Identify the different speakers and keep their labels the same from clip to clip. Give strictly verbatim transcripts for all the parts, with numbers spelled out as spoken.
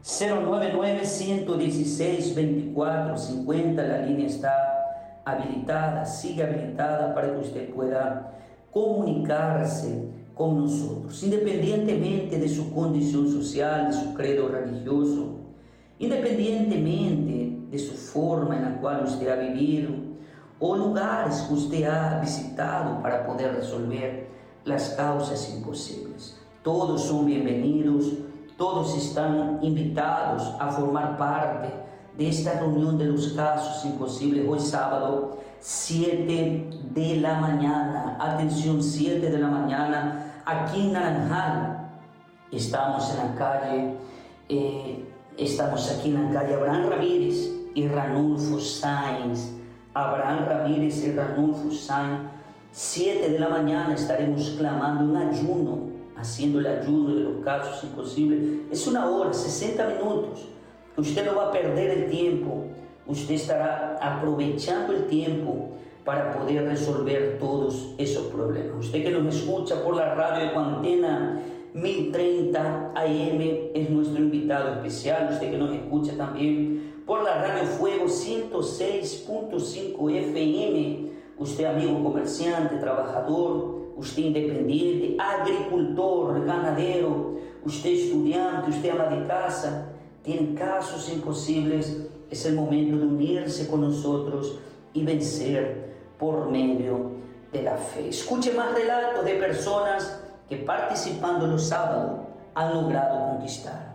Speaker 1: cero nueve nueve, uno uno seis, veinticuatro cincuenta, la línea está habilitada, sigue habilitada para que usted pueda comunicarse con nosotros, independientemente de su condición social, de su credo religioso, independientemente de su forma en la cual usted ha vivido o lugares que usted ha visitado para poder resolver las causas imposibles. Todos son bienvenidos, todos están invitados a formar parte de esta reunión de los casos imposibles hoy sábado, siete de la mañana. Atención, siete de la mañana, aquí en Naranjal. Estamos en la calle, eh, estamos aquí en la calle Abraham Ramírez y Ranulfo Sáenz. Abraham Ramírez y Ranulfo Sáenz. siete de la mañana estaremos clamando un ayuno, haciendo el ayuno de los casos imposibles. Es una hora, sesenta minutos. Usted no va a perder el tiempo. Usted estará aprovechando el tiempo para poder resolver todos esos problemas. Usted que nos escucha por la radio de Cuarentena mil treinta A M es nuestro invitado especial. Usted que nos escucha también por la radio Fuego ciento seis punto cinco F M. Usted amigo comerciante, trabajador, usted independiente, agricultor, ganadero, usted estudiante, usted ama de casa, tiene casos imposibles. Es el momento de unirse con nosotros y vencer por medio de la fe. Escuche más relatos de personas que participando los sábados han logrado conquistar.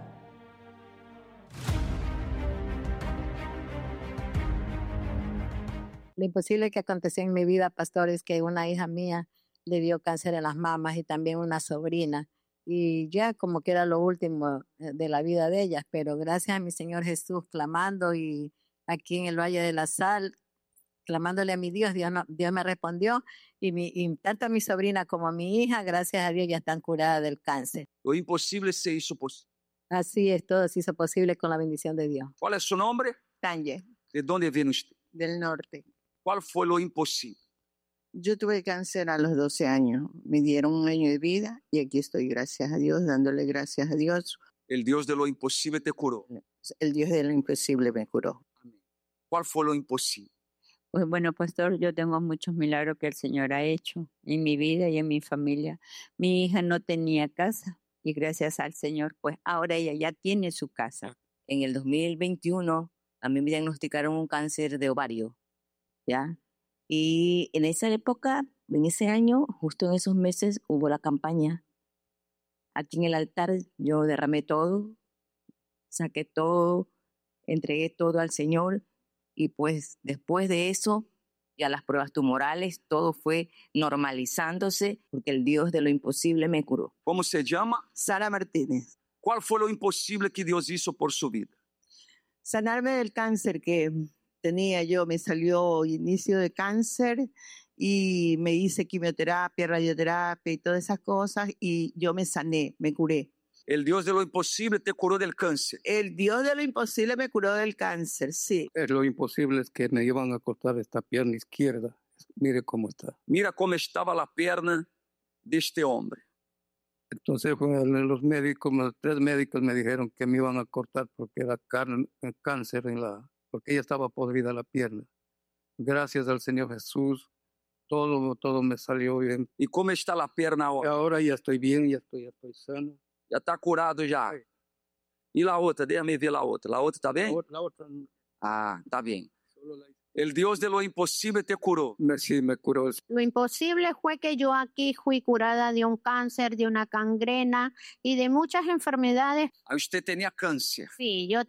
Speaker 2: Lo imposible que aconteció en mi vida, pastor, es que una hija mía le dio cáncer en las mamas y también una sobrina. Y ya como que era lo último de la vida de ellas, pero gracias a mi Señor Jesús, clamando y aquí en el Valle de la Sal, clamándole a mi Dios, Dios, no, Dios me respondió y, mi, y tanto a mi sobrina como a mi hija, gracias a Dios, ya están curadas del cáncer.
Speaker 3: Lo imposible se hizo posible.
Speaker 2: Así es, todo se hizo posible con la bendición de Dios.
Speaker 3: ¿Cuál es su nombre?
Speaker 4: Tanje.
Speaker 3: ¿De dónde viene usted?
Speaker 4: Del norte.
Speaker 3: ¿Cuál fue lo imposible?
Speaker 4: Yo tuve cáncer a los doce años. Me dieron un año de vida y aquí estoy, gracias a Dios, dándole gracias a Dios.
Speaker 3: El Dios de lo imposible te curó.
Speaker 4: El Dios de lo imposible me curó.
Speaker 3: Amén. ¿Cuál fue lo imposible?
Speaker 5: Pues bueno, pastor, yo tengo muchos milagros que el Señor ha hecho en mi vida y en mi familia. Mi hija no tenía casa y gracias al Señor, pues ahora ella ya tiene su casa.
Speaker 6: En el dos mil veintiuno a mí me diagnosticaron un cáncer de ovario, ¿ya? Y en esa época, en ese año, justo en esos meses, hubo la campaña. Aquí en el altar yo derramé todo, saqué todo, entregué todo al Señor y pues después de eso, ya las pruebas tumorales, todo fue normalizándose porque el Dios de lo imposible me curó.
Speaker 3: ¿Cómo se llama?
Speaker 4: Sara Martínez.
Speaker 3: ¿Cuál fue lo imposible que Dios hizo por su vida?
Speaker 4: Sanarme del cáncer que tenía yo, me salió inicio de cáncer y me hice quimioterapia, radioterapia y todas esas cosas y yo me sané, me curé.
Speaker 3: El Dios de lo imposible te curó del cáncer.
Speaker 4: El Dios de lo imposible me curó del cáncer, sí.
Speaker 7: Lo imposible es que me iban a cortar esta pierna izquierda. Mire cómo está.
Speaker 3: Mira cómo estaba la pierna de este hombre.
Speaker 7: Entonces los médicos, los tres médicos me dijeron que me iban a cortar porque era cáncer en la... porque ella estaba podrida la pierna. Gracias al Señor Jesús, todo, todo me salió bien.
Speaker 3: ¿Y cómo está la pierna ahora?
Speaker 7: Ahora ya estoy bien, ya estoy, ya estoy sano.
Speaker 3: Ya está curado ya. Sí. ¿Y la otra? Déjame ver la otra. ¿La otra está bien?
Speaker 7: La otra, la otra.
Speaker 3: Ah, está bien. El Dios de lo imposible te curó.
Speaker 7: Me, sí, me curó.
Speaker 8: Lo imposible fue que yo aquí fui curada de un cáncer, de una gangrena y de muchas enfermedades.
Speaker 3: Ah, usted tenía cáncer.
Speaker 8: Sí, yo